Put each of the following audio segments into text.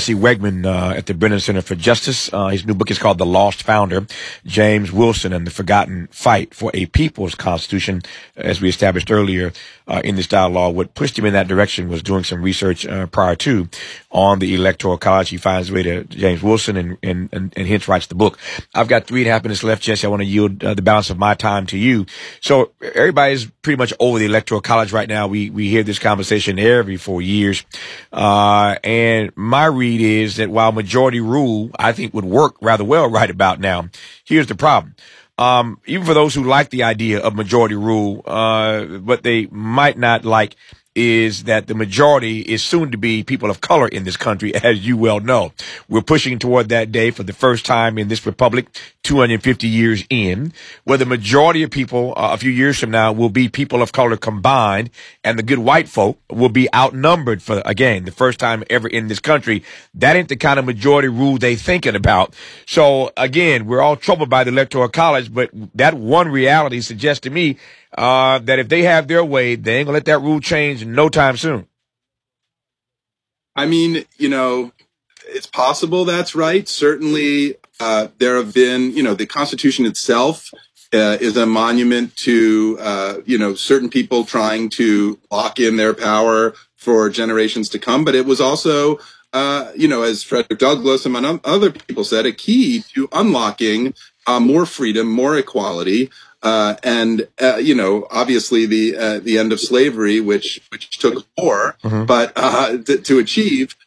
Jesse Wegman at the Brennan Center for Justice. His new book is called The Lost Founder, James Wilson and the Forgotten Fight for a People's Constitution. As we established earlier in this dialogue, what pushed him in that direction was doing some research prior to on the Electoral College. He finds his way to James Wilson and hence writes the book. I've got 3.5 minutes left, Jesse. I want to yield the balance of my time to you. So everybody's pretty much over the Electoral College right now. We hear this conversation every 4 years. And my read is that while majority rule, I think, would work rather well right about now, here's the problem. Even for those who like the idea of majority rule, what they might not like is that the majority is soon to be people of color in this country, as you well know. We're pushing toward that day for the first time in this republic, 250 years in, where the majority of people a few years from now will be people of color combined, and the good white folk will be outnumbered for, again, the first time ever in this country. That ain't the kind of majority rule they thinking about. So, again, we're all troubled by the Electoral College, but that one reality suggests to me that if they have their way, they ain't gonna let that rule change in no time soon. I mean, it's possible that's right. Certainly, there have been, the Constitution itself is a monument to, certain people trying to lock in their power for generations to come. But it was also, as Frederick Douglass and other people said, a key to unlocking more freedom, more equality. Obviously the end of slavery, which took war, but to achieve.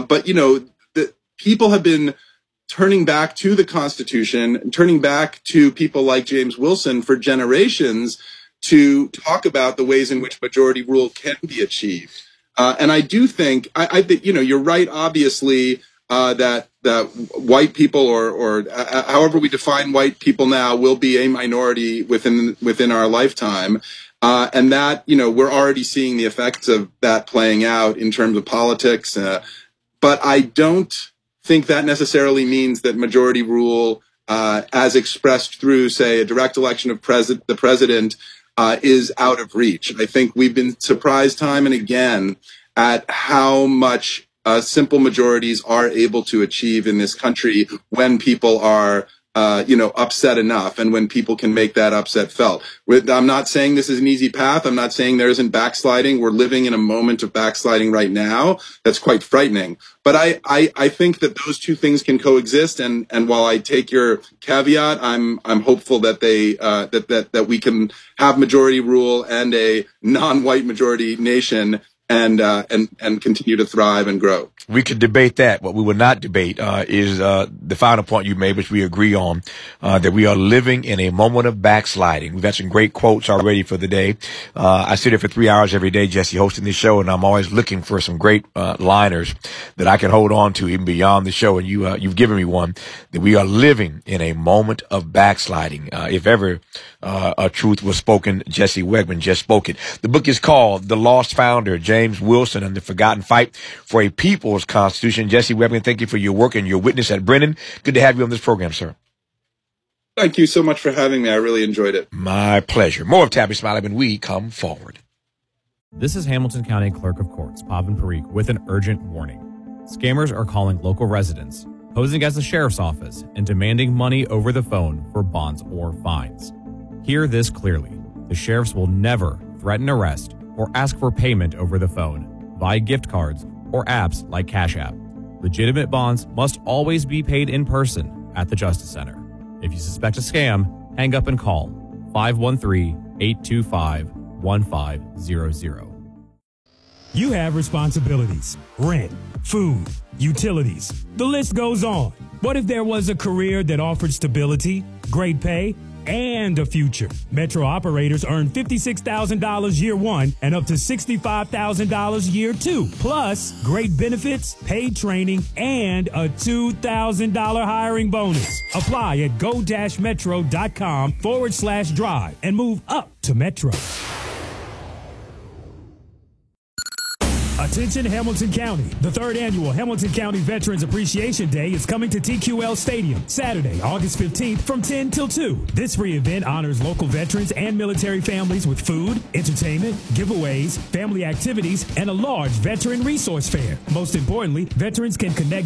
The people have been turning back to the Constitution, turning back to people like James Wilson for generations to talk about the ways in which majority rule can be achieved. And I do think, I think, you're right, obviously, that white people or however we define white people now will be a minority within our lifetime. And that, we're already seeing the effects of that playing out in terms of politics. But I don't think that necessarily means that majority rule, as expressed through, say, a direct election of the president, is out of reach. I think we've been surprised time and again at how much simple majorities are able to achieve in this country when people are, upset enough and when people can make that upset felt. I'm not saying this is an easy path. I'm not saying there isn't backsliding. We're living in a moment of backsliding right now that's quite frightening. But I think that those two things can coexist. And while I take your caveat, I'm hopeful that that we can have majority rule and a non-white majority nation and continue to thrive and grow. We could debate that. What we will not debate is the final point you made, which we agree on, that we are living in a moment of backsliding. We've had some great quotes already for the day. I sit here for 3 hours every day, Jesse, hosting this show, and I'm always looking for some great liners that I can hold on to even beyond the show. And you've given me one, that we are living in a moment of backsliding. If ever a truth was spoken, Jesse Wegman just spoke it. The book is called The Lost Founder, James Wilson and the Forgotten Fight for a People's Constitution. Jesse Wegman, thank you for your work and your witness at Brennan. Good to have you on this program, sir. Thank you so much for having me. I really enjoyed it. My pleasure. More of Tabby Smiley when we come forward. This is Hamilton County Clerk of Courts, Pavan Parikh, with an urgent warning. Scammers are calling local residents, posing as the sheriff's office, and demanding money over the phone for bonds or fines. Hear this clearly. The sheriffs will never threaten arrest or ask for payment over the phone, via gift cards, or apps like Cash App. Legitimate bonds must always be paid in person at the Justice Center. If you suspect a scam, hang up and call 513-825-1500. You have responsibilities, rent, food, utilities. The list goes on. What if there was a career that offered stability, great pay, and a future? Metro operators earn $56,000 year one and up to $65,000 year two, plus great benefits, paid training, and a $2,000 hiring bonus. Apply at go-metro.com/drive and move up to Metro. Attention Hamilton County. The third annual Hamilton County Veterans Appreciation Day is coming to TQL Stadium Saturday, August 15th from 10 till 2. This free event honors local veterans and military families with food, entertainment, giveaways, family activities, and a large veteran resource fair. Most importantly, veterans can connect